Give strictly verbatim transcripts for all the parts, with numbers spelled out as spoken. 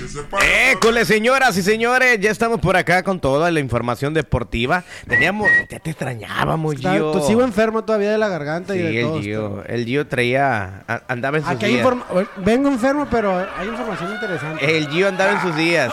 École, señoras y señores, ya estamos por acá con toda la información deportiva. Teníamos, ya te extrañábamos, Está, Gio. pues, sigo enfermo todavía de la garganta Sí, y de el todo. Gio, el Gio traía, a- andaba en sus Aquí hay días. informa- vengo enfermo, pero hay información interesante. El Gio andaba en sus días.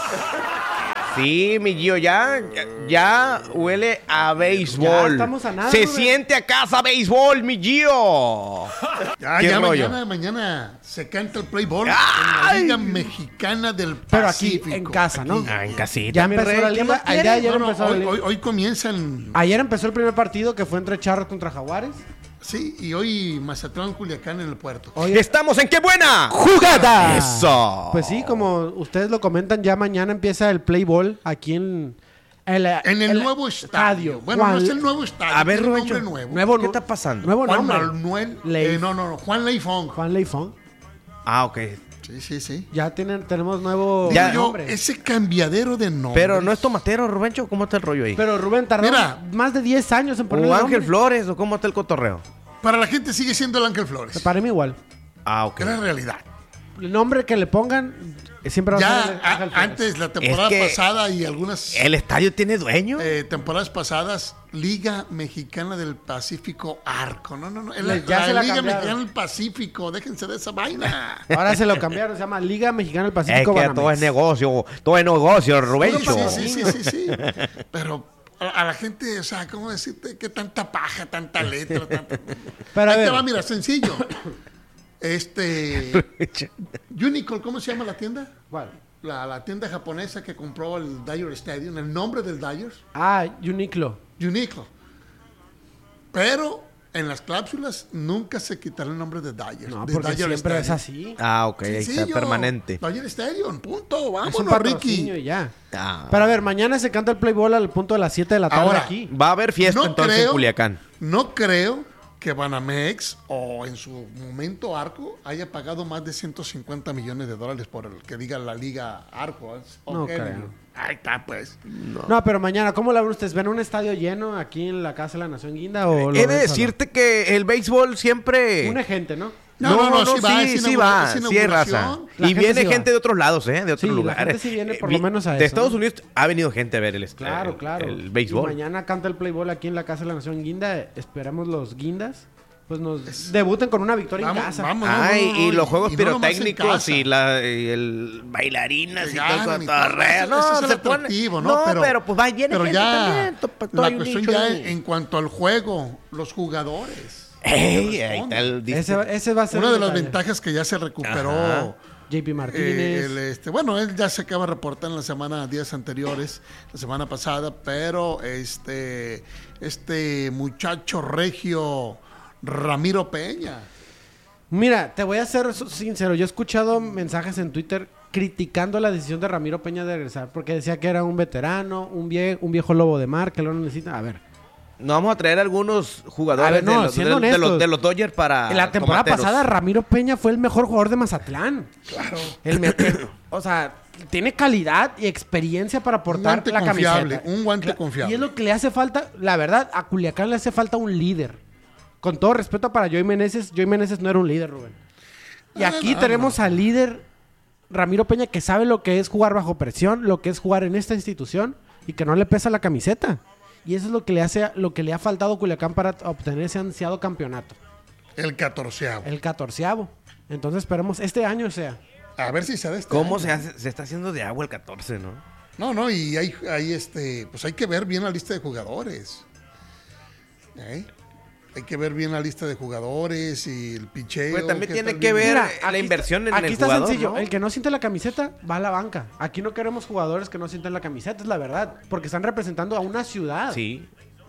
Sí, mi Gio, ya, ya, ya huele a béisbol. Ya estamos a nada, Se Rubén. siente a casa béisbol, mi Gio. Ya, ¿Qué ya rollo? mañana, mañana se canta el play ball en ¡Ay! la Liga Mexicana del Pero aquí, Pacífico. en casa, ¿no? Aquí. Ah, en casita, Ya mi empezó rey, la ¿qué liga. más Ayer, quieres? ayer No, no, empezó la hoy, liga. hoy, hoy comienzan, Ayer empezó el primer partido que fue entre Charros contra Jaguares. sí, y hoy Mazatlán, Culiacán en el puerto. Hoy Estamos en qué buena ¡jugada! Eso. Pues sí, como ustedes lo comentan, ya mañana empieza el play ball aquí en el, En el, nuevo estadio. Bueno, Juan- no es el nuevo estadio. A ver, tiene un Rubencho, nombre nuevo. nuevo ¿Qué nu- está pasando? Nuevo Juan nombre. Manuel. Leif. eh, no, no, no. Juan Leifón. Juan Leifón. Ah, ok. Sí, sí, sí. Ya tienen, tenemos nuevo Digo Ya. yo, nombre. ese cambiadero de nombre. Pero no es tomatero, Rubencho, ¿cómo está el rollo ahí? Pero Rubén tardó Mira. más de diez años en poner ¿O el Ángel nombre. Flores o cómo está el cotorreo? Para la gente sigue siendo el Ángel Flores. Para mí igual. Ah, ok. Es la realidad. El nombre que le pongan eh, siempre va a Ya ser el a- Ángel Flores. antes, la temporada que- pasada y algunas ¿El estadio tiene dueño? eh, temporadas pasadas, Liga Mexicana del Pacífico Arco. No, no, no. es La, Ya la se la Liga cambiaron. Mexicana del Pacífico. Déjense de esa vaina. Ahora se lo cambiaron, se llama Liga Mexicana del Es Pacífico que Banamex. todo es negocio, todo es negocio, Rubencho. Sí, sí, sí, sí, sí. Pero a, a la gente, o sea, ¿cómo decirte? Que tanta paja, tanta letra, tanta... Pero a Ahí te ver. va, mira, sencillo. Este... Unicorn, ¿cómo se llama la tienda? ¿Cuál? La, la tienda japonesa que compró el Dyer Stadium, el nombre del Dyers. Ah, Uniqlo. Uniqlo. Pero en las cláusulas nunca se quitará el nombre de Dyers. No, de porque Dyer siempre es Stadium. así. Ah, ok, ahí está Sencillo. permanente. Dyer Stadium, punto. Es un Vámonos, patrocinio y Ricky. ya. Ah. Pero a ver, mañana se canta el play ball al punto de las siete de la tarde Ahora, aquí. Va a haber fiesta No entonces creo- en Culiacán. No creo que Banamex o en su momento Arco haya pagado más de ciento cincuenta millones de dólares por el que diga la liga Arco. ¿eh? No Ok, creo. Ahí está, pues. No, pero mañana, ¿cómo la ven ustedes? ¿Ven un estadio lleno aquí en la Casa de la Nación Guinda? O lo He de ven solo? decirte que el béisbol siempre... Una gente, ¿no? No, no, no, sí va, sí, es sí inaugura- va, es sí hay raza. inauguración. La Y gente viene sí va. gente de otros lados, ¿eh? De otros Sí, la lugares. gente sí viene por Eh, lo vi- menos a De eso, Estados ¿no? Unidos ha venido gente a ver el, Claro, el- claro. el Y béisbol. mañana canta el play ball aquí en la Casa de la Nación Guinda. Esperamos los guindas. Pues nos debuten con una victoria Vamos, en casa. vamos. No, Ay, no, no, y los y- juegos y no nomás en pirotécnicos casa. y, la, y el bailarinas y Que todo el ganan y todo. cotorreo. Ese- No, ese es el se pone- atractivo, ¿no? No, Pero- pero, pues va, viene Pero gente ya también. to- to- todo la hay un cuestión nicho ya ahí. en cuanto al juego, los jugadores. Ey, que ahí está responden. el dice- Ese, ese va a ser Una el de las detalle. ventajas que ya se recuperó. Ajá. J P Martínez. eh, el, este, bueno, él ya se acaba de reportar en la semana, días anteriores, la semana pasada, pero este, este muchacho regio Ramiro Peña. Mira, te voy a ser sincero. Yo he escuchado mensajes en Twitter criticando la decisión de Ramiro Peña de regresar. Porque decía que era un veterano, un, vie- un viejo lobo de mar, que lo necesita. A ver, Nos vamos a traer algunos jugadores A ver, no, de, los, de, siendo de los, honestos, de los Dodgers para en la temporada tomateros. pasada Ramiro Peña fue el mejor jugador de Mazatlán. Claro. El me- el- o sea, tiene calidad y experiencia para Un portar guante la confiable, camiseta. un guante Cla- confiable. Y es lo que le hace falta, la verdad, a Culiacán le hace falta un líder. Con todo respeto para Joey Meneses, Joey Meneses no era un líder, Rubén. Y No, aquí no, tenemos al líder Ramiro Peña que sabe lo que es jugar bajo presión, lo que es jugar en esta institución y que no le pesa la camiseta. Y eso es lo que le hace, lo que le ha faltado a Culiacán para obtener ese ansiado campeonato. El catorceavo. El catorceavo. Entonces esperemos este año sea. A ver si se da este ¿Cómo año. se hace? Se está haciendo de agua el catorce, ¿no? No, no, y hay, hay este, pues hay que ver bien la lista de jugadores. ¿Eh? Hay que ver bien la lista de jugadores y el picheo. Pues también qué tiene tal que viene. ver Mira, la aquí inversión está, en aquí el está jugador, sencillo. ¿no? El que no siente la camiseta va a la banca. Aquí no queremos jugadores que no sienten la camiseta, es la verdad. Porque están representando a una ciudad. Sí.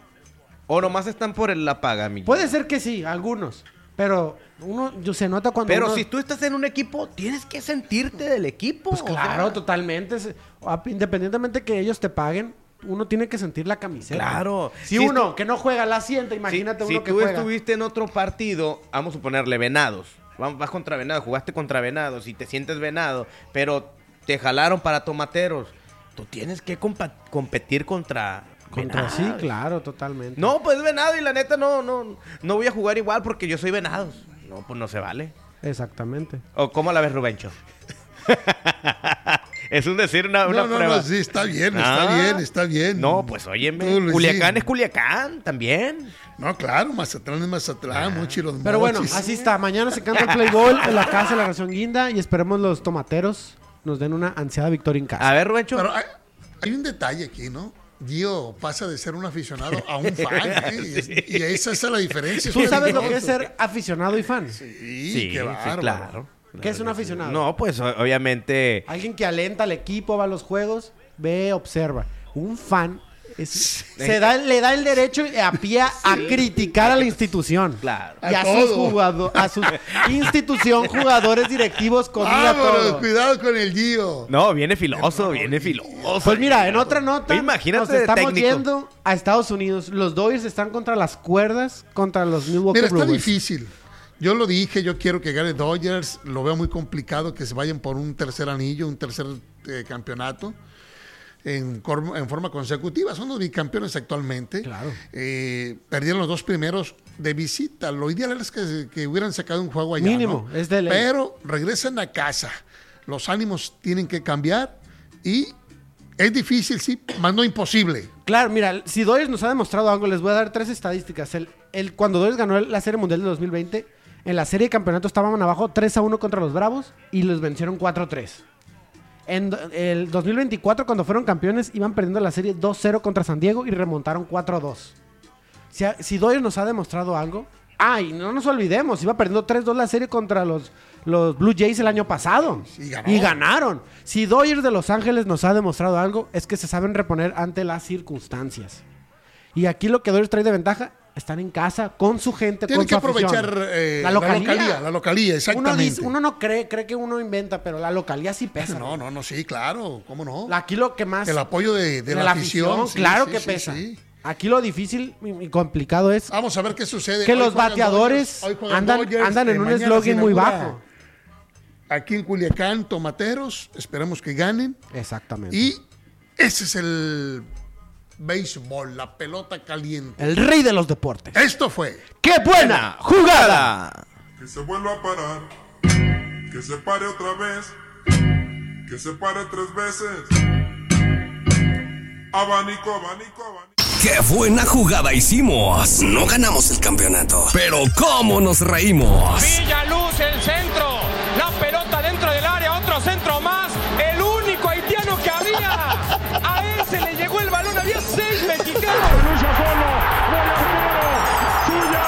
O nomás están por el- la paga, mi. Puede ser que sí, algunos. Pero uno yo- se nota cuando Pero uno- si tú estás en un equipo, tienes que sentirte del equipo. Pues o claro, sea, totalmente. Se- a- Independientemente que ellos te paguen, uno tiene que sentir la camiseta. Claro. Si, Si uno estu- que no juega la siente, Si, imagínate si uno que tú juega. estuviste en otro partido, vamos a suponerle Venados. Vamos, vas contra Venados, jugaste contra Venados y te sientes Venado, pero te jalaron para Tomateros. Tú tienes que compa- competir contra Contra Venados. sí, claro, totalmente. No, pues Venado y la neta no, no, no voy a jugar igual porque yo soy Venados. No, pues no se vale. Exactamente. ¿O cómo la ves, Rubencho? Es un decir, una, una no, no, prueba. no, sí, está bien, Ah. está bien, está bien. No, pues óyeme, Tú, Luisín. Culiacán es Culiacán también. No, claro, Mazatlán es Mazatlán, Mochi los Pero bueno, Mochis. así está. Mañana se canta el Play Ball en la casa de la Ración Guinda y esperemos los tomateros nos den una ansiada victoria en casa. A ver, Rubencho. Pero hay, hay un detalle aquí, ¿no? Gio pasa de ser un aficionado a un fan, ¿eh? Y, es- y esa es la diferencia. es ¿Tú sabes lo que peligroso. es ser aficionado y fan? Sí, sí, qué sí, bárbaro. claro. ¿Qué es un aficionado? No, pues o- obviamente. Alguien que alenta al equipo, va a los juegos, ve, observa. Un fan es- se da, le da el derecho a pie a criticar a la institución. Claro. Y a, A sus todo. jugado- a su institución, jugadores, directivos, comida, Vámonos, todo. cuidado con el Gio. No, viene filoso, viene filoso. Pues mira, en otra nota, Imagínate nos de estamos técnico. yendo a Estados Unidos. Los Dodgers están contra las cuerdas, contra los Milwaukee Mira, está Brewers. difícil. Yo lo dije, yo quiero que gane Dodgers. Lo veo muy complicado que se vayan por un tercer anillo, un tercer eh, campeonato en, cor- en forma consecutiva. Son los bicampeones actualmente. Claro. Eh, perdieron los dos primeros de visita. Lo ideal es que, que hubieran sacado un juego allá. Mínimo, ¿no? es de ley. Pero regresan a casa. Los ánimos tienen que cambiar y es difícil, sí, más no imposible. Claro, mira, si Dodgers nos ha demostrado algo, les voy a dar tres estadísticas. El, el, cuando Dodgers ganó la Serie Mundial de dos mil veinte, en la serie de campeonato estaban abajo tres a uno contra los Bravos y los vencieron cuatro a tres. En do- el dos mil veinticuatro, cuando fueron campeones, iban perdiendo la serie dos cero contra San Diego y remontaron cuatro a dos. Si, a- si Dodgers nos ha demostrado algo... Ah, y no nos olvidemos, iba perdiendo tres dos la serie contra los, los Blue Jays el año pasado. Y ganó. Y ganaron. Si Dodgers de Los Ángeles nos ha demostrado algo, es que se saben reponer ante las circunstancias. Y aquí lo que Dodgers trae de ventaja, están en casa, con su gente, Tienen con que su afición. aprovechar eh, la localía. La localía, Uno, exactamente. dice- uno no cree, cree que uno inventa, pero la localía sí pesa. No, no, no, sí, claro, ¿cómo no? La- Aquí lo que más... El apoyo de, de de la, afición. sí, claro sí, que sí, pesa. sí. Aquí lo difícil y y complicado es Vamos a ver qué sucede. que Hoy los juegan bateadores Dodgers, hoy juegan andan, Dodgers, andan en eh, un mañana se eslogan muy inaugura bajo. Aquí en Culiacán, Tomateros, esperemos que ganen. Exactamente. Y ese es el béisbol, la pelota caliente. El rey de los deportes. Esto fue. ¡Qué buena jugada! Que se vuelva a parar, que se pare otra vez, que se pare tres veces. Abanico, abanico, abanico. ¡Qué buena jugada hicimos! No ganamos el campeonato, pero ¿cómo nos reímos? Villaluz, el centro, la pelota dentro del área, otro centro más, el único haitiano que había. A ese le llegó el balón, había seis mexicanos. Lucha solo, suya,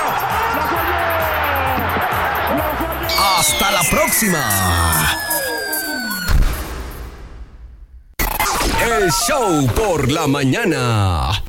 la falló, la falló. ¡Hasta la próxima! El show por la mañana.